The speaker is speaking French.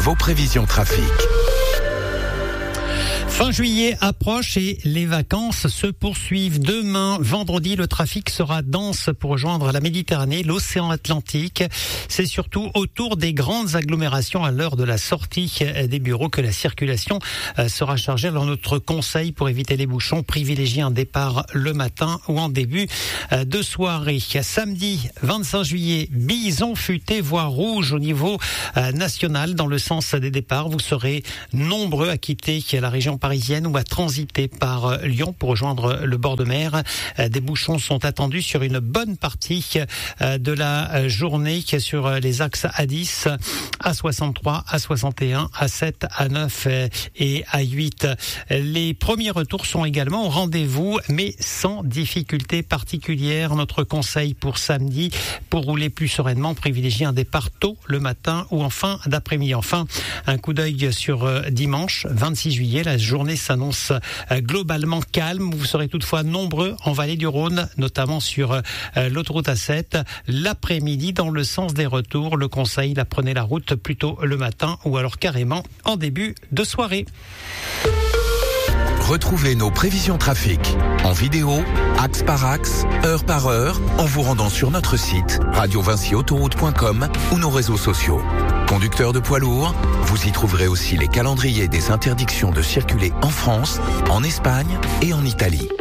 vos prévisions trafic. Fin juillet approche et les vacances se poursuivent. Demain, vendredi, le trafic sera dense pour rejoindre la Méditerranée, l'océan Atlantique. C'est surtout autour des grandes agglomérations à l'heure de la sortie des bureaux que la circulation sera chargée. Alors notre conseil pour éviter les bouchons, privilégiez un départ le matin ou en début de soirée. Samedi 25 juillet, bison futé, voie rouge au niveau national dans le sens des départs. Vous serez nombreux à quitter la région parisienne ou à transiter par Lyon pour rejoindre le bord de mer. Des bouchons sont attendus sur une bonne partie de la journée sur les axes A10, A63, A61, A7, A9 et A8. Les premiers retours sont également au rendez-vous, mais sans difficulté particulière. Notre conseil pour samedi, pour rouler plus sereinement, privilégiez un départ tôt le matin ou en fin d'après-midi. Enfin, un coup d'œil sur dimanche 26 juillet. La journée s'annonce globalement calme. Vous serez toutefois nombreux en vallée du Rhône, notamment sur l'autoroute A7. L'après-midi, dans le sens des retours, le conseil, prenez la route plutôt le matin ou alors carrément en début de soirée. Retrouvez nos prévisions trafic en vidéo, axe par axe, heure par heure, en vous rendant sur notre site radiovincyautoroute.com ou nos réseaux sociaux. Conducteurs de poids lourds, vous y trouverez aussi les calendriers des interdictions de circuler en France, en Espagne et en Italie.